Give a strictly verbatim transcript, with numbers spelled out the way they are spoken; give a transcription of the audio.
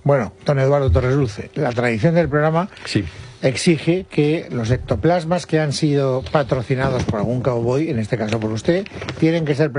Bueno, don Eduardo Torres Dulce, la tradición del programa sí. exige que los ectoplasmas que han sido patrocinados por algún cowboy, en este caso por usted, tienen que ser